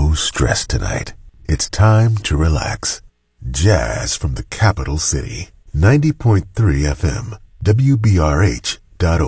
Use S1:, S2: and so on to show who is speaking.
S1: no stress tonight. It's time to relax. Jazz from the capital city. 90.3 FM, WBRH.org.